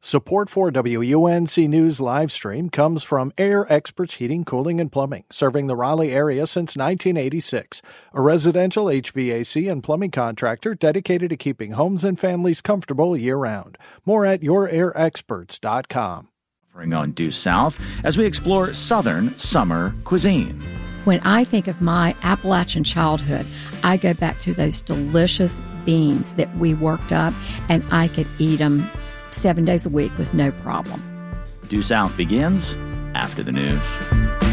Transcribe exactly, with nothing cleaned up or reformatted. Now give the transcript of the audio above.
Support for W U N C News live stream comes from Air Experts Heating, Cooling, and Plumbing, serving the Raleigh area since nineteen eighty-six. A residential H V A C and plumbing contractor dedicated to keeping homes and families comfortable year-round. More at your air experts dot com. On Due South as we explore Southern summer cuisine. When I think of my Appalachian childhood, I go back to those delicious beans that we worked up, and I could eat them seven days a week with no problem. Due South begins after the news.